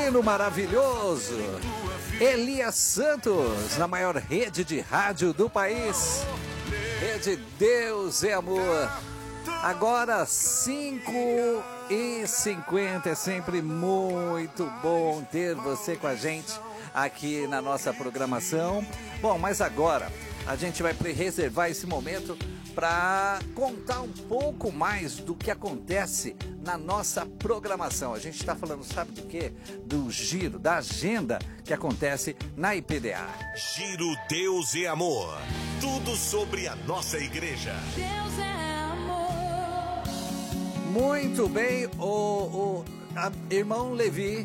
menino maravilhoso, Elias Santos, na maior rede de rádio do país, Rede Deus e Amor. Agora 5h50, é sempre muito bom ter você com a gente aqui na nossa programação. Bom, mas agora a gente vai reservar esse momento para contar um pouco mais do que acontece na nossa programação. A gente está falando, sabe do quê? Do giro, da agenda que acontece na IPDA. Giro Deus e Amor. Tudo sobre a nossa igreja. Deus é amor. Muito bem, irmão Levi.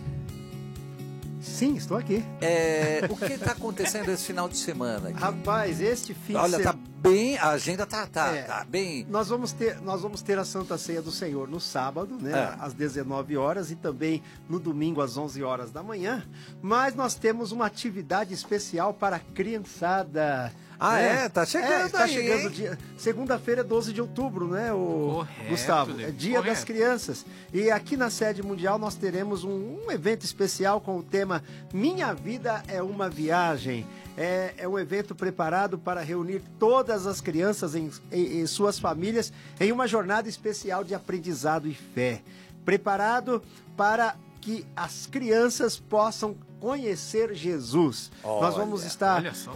Sim, estou aqui. O que está acontecendo esse final de semana aqui? Rapaz, este fim Olha, de tá semana... bem, a agenda tá bem... Nós vamos ter a Santa Ceia do Senhor no sábado, né, às 19 horas e também no domingo às 11 horas da manhã. Mas nós temos uma atividade especial para a criançada. Tá chegando tá aí, chegando hein? o dia. Segunda-feira, 12 de outubro, né, Correto, Gustavo? Levi, É Dia correto. das Crianças. E aqui na sede mundial nós teremos um evento especial com o tema Minha Vida é uma Viagem. É um evento preparado para reunir todas as crianças e suas famílias em uma jornada especial de aprendizado e fé. Preparado para que as crianças possam conhecer Jesus. Nós vamos estar olha só.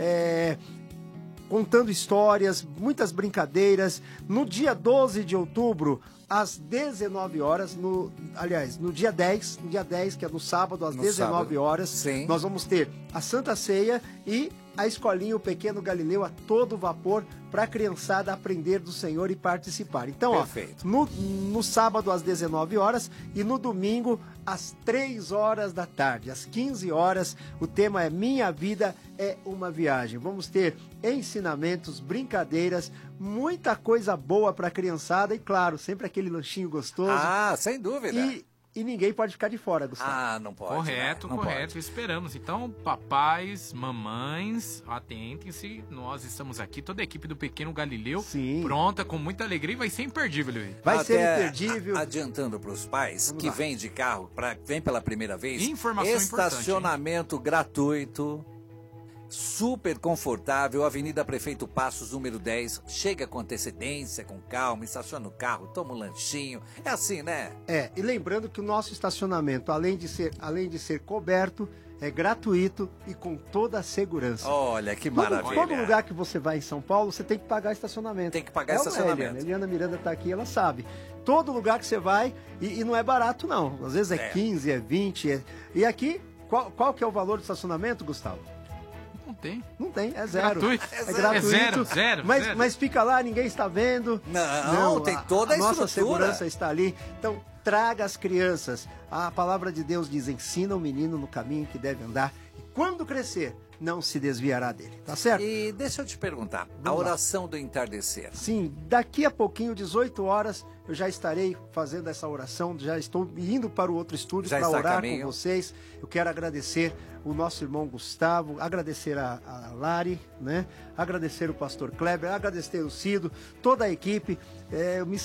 contando histórias, muitas brincadeiras. No dia 12 de outubro, às 19 horas, no dia 10, que é no sábado, às 19 horas, sim. nós vamos ter a Santa Ceia e a escolinha, o Pequeno Galileu, a todo vapor, para a criançada aprender do Senhor e participar. Então, Perfeito. no sábado, às 19 horas, e no domingo, às 3 horas da tarde, às 15 horas, o tema é Minha Vida é uma Viagem. Vamos ter ensinamentos, brincadeiras, muita coisa boa para a criançada e, claro, sempre aquele lanchinho gostoso. Sem dúvida. E ninguém pode ficar de fora, Gustavo. Não pode. Correto, né? Não correto. pode. Esperamos. Então, papais, mamães, atentem-se. Nós estamos aqui, toda a equipe do Pequeno Galileu, Sim. pronta, com muita alegria e vai ser imperdível, Levi. Vai ser Até imperdível. Adiantando para os pais Vamos que lá. vêm de carro, vem pela primeira vez. Informação estacionamento gratuito, super confortável, Avenida Prefeito Passos, número 10. Chega com antecedência, com calma, estaciona o carro, toma um lanchinho. É assim, né? E lembrando que o nosso estacionamento, além de ser coberto, é gratuito e com toda a segurança. Olha, que maravilha. Todo lugar que você vai em São Paulo, você tem que pagar estacionamento. Tem que pagar estacionamento. Eliana Miranda está aqui, ela sabe. Todo lugar que você vai, e não é barato não. Às vezes é 15, é 20. E aqui, qual que é o valor do estacionamento, Gustavo? Não tem. Não tem, é zero. Gratuito. É É gratuito. zero. Mas fica lá, ninguém está vendo. Não, tem toda a nossa estrutura. segurança está ali. Então, traga as crianças. A palavra de Deus diz, ensina o menino no caminho que deve andar. E quando crescer, não se desviará dele. Tá certo? E deixa eu te perguntar, a Vamos lá. oração do entardecer. Sim, daqui a pouquinho, 18 horas, eu já estarei fazendo essa oração, já estou indo para o outro estúdio Já para está a orar caminho. com vocês. Eu quero agradecer o nosso irmão Gustavo, agradecer a Lari, né? Agradecer o pastor Kleber, agradecer o Cido, toda a equipe. Eu me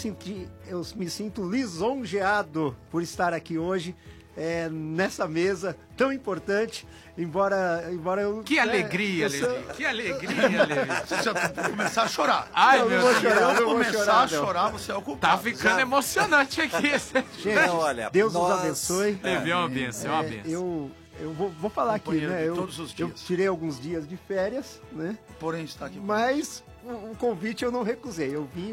sinto lisonjeado por estar aqui hoje. Nessa mesa tão importante, embora eu... Que alegria, Levi. Que alegria, Levi. Você já vai começar a chorar. Ai, Não, meu não vou Deus. chorar, não vou começar chorar, a não. chorar, você é o culpado. Tá ficando emocionante aqui. Gente, Não, olha, Deus nos nós- abençoe. Levi é uma benção, é uma benção. Eu vou falar aqui, Companheiro né? de todos os Eu dias. tirei alguns dias de férias, né? Porém, está aqui. Mas o convite eu não recusei. Eu vim